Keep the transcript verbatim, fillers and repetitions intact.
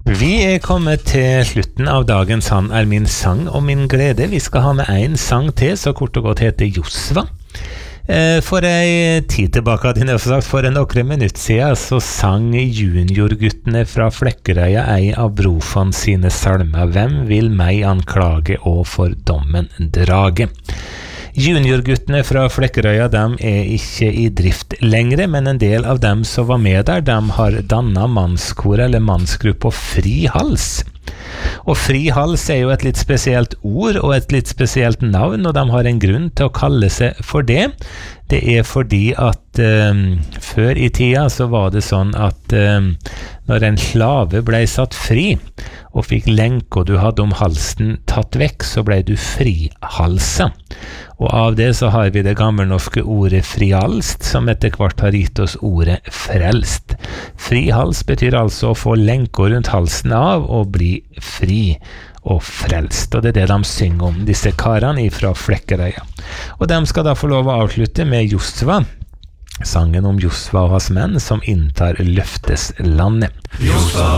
Vi er kommet til slutten av dagens Han er min sang og min glede. Vi skal ha med en sang til, så kort og godt heter Josva. For en tid tilbake, for en okre minutt siden, så sang juniorguttene fra Flekkerøya ei av Brofan sine salmer. Hvem vil meg anklage og for dommen drage? Juniorguttene fra Flekkerøya, de er ikke i drift lengre, men en del av dem som var med der, de har dannet mannskor eller mannsgruppe Fri Hals. Og Fri Hals er jo et litt spesielt ord og et litt spesielt navn, og de har en grunn til å kalle seg for det. Det er fordi at eh, før i tida så var det sånn at eh, når en slave ble satt fri og fikk lenke og du hadde om halsen tatt vekk, så ble du frihalsa. Og av det så har vi det gammelnorske ordet frihalst, som etter hvert har gitt oss ordet frelst. Frihals betyr altså å få lenker rundt halsen av og bli fri og frelst. Og det er det de synger om, disse karene fra Flekkerøya. Og de skal da få lov å avslutte med Josva, sangen om Josva og hans menn som inntar løfteslandet. Josva